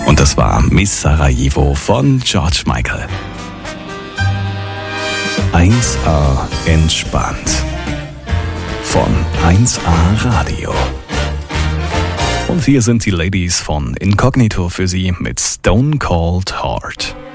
Und das war Miss Sarajevo von George Michael. 1A entspannt. Von 1A Radio. Und hier sind die Ladies von Incognito für Sie mit Stone Cold Heart.